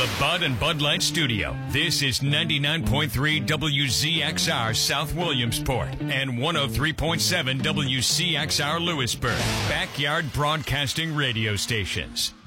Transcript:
the Bud and Bud Light Studio, this is 99.3 WZXR South Williamsport and 103.7 WCXR Lewisburg, Backyard Broadcasting Radio Stations.